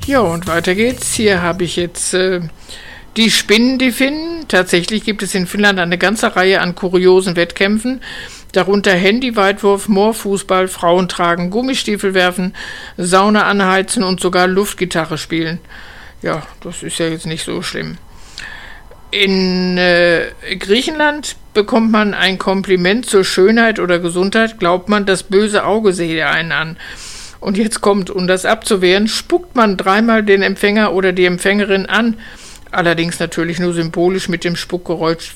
Ja, und weiter geht's. Hier habe ich jetzt die Spinnen, die Finnen. Tatsächlich gibt es in Finnland eine ganze Reihe an kuriosen Wettkämpfen, darunter Handyweitwurf, Moorfußball, Frauen tragen Gummistiefel werfen, Sauna anheizen und sogar Luftgitarre spielen. Ja, das ist ja jetzt nicht so schlimm. In Griechenland bekommt man ein Kompliment zur Schönheit oder Gesundheit, glaubt man, das böse Auge sehe einen an. Und jetzt kommt, um das abzuwehren, spuckt man dreimal den Empfänger oder die Empfängerin an, allerdings natürlich nur symbolisch mit dem Spuckgeräusch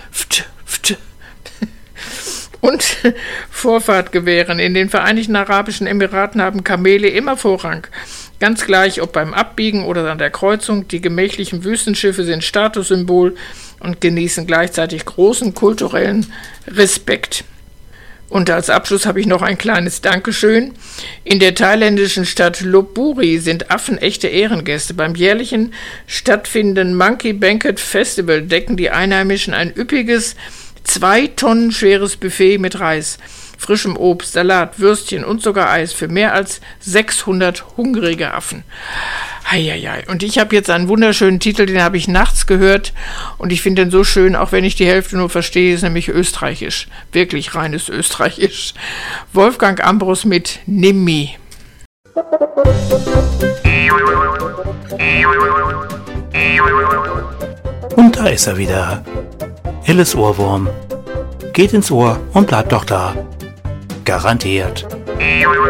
und Vorfahrt gewähren. In den Vereinigten Arabischen Emiraten haben Kamele immer Vorrang. Ganz gleich, ob beim Abbiegen oder an der Kreuzung, die gemächlichen Wüstenschiffe sind Statussymbol und genießen gleichzeitig großen kulturellen Respekt. Und als Abschluss habe ich noch ein kleines Dankeschön. In der thailändischen Stadt Lopburi sind Affen echte Ehrengäste. Beim jährlichen stattfindenden Monkey Banquet Festival decken die Einheimischen ein üppiges, 2 Tonnen schweres Buffet mit Reis, frischem Obst, Salat, Würstchen und sogar Eis für mehr als 600 hungrige Affen. Heieiei. Und ich habe jetzt einen wunderschönen Titel, den habe ich nachts gehört und ich finde den so schön, auch wenn ich die Hälfte nur verstehe, ist nämlich österreichisch. Wirklich reines österreichisch. Wolfgang Ambros mit Nimmi. Und da ist er wieder. Helles Ohrwurm. Geht ins Ohr und bleibt doch da. Garantiert.